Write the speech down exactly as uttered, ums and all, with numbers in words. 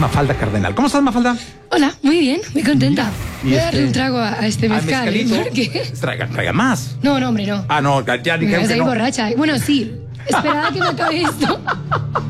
Mafalda Cardenal. ¿Cómo estás, Mafalda? Hola, muy bien, muy contenta. Y Voy a este- darle un trago a, a este mezcal. ¿Al mezcalito? Porque... Traigan, traigan más. No, no, hombre, no. Ah, no, ya Me dijeron voy a que salir no. borracha. Bueno, sí. Esperad a que me acabe esto.